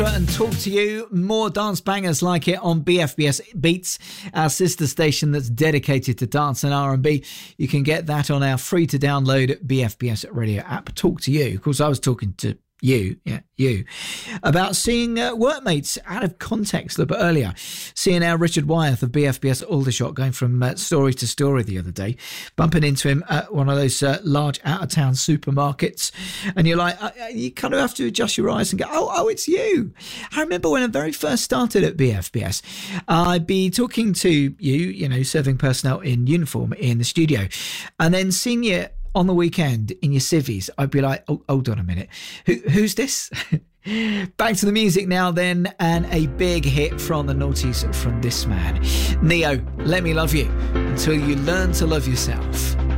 And talk to you. More dance bangers like it on BFBS Beats, our sister station that's dedicated to dance and R&B. You can get that on our free to download BFBS radio app. Talk to you. Of course, I was talking to you about seeing workmates out of context a little bit earlier. Seeing our Richard Wyeth of BFBS Aldershot going from story to story the other day, bumping into him at one of those large out-of-town supermarkets, and you're like, you kind of have to adjust your eyes and go, oh, it's you. I remember when I very first started at BFBS, I'd be talking to you, serving personnel in uniform in the studio, and then seeing you on the weekend in your civvies, I'd be like, oh, hold on a minute. Who's this? Back to the music now then, and a big hit from the Naughties from this man. Neo, Let Me Love You Until You Learn to Love Yourself.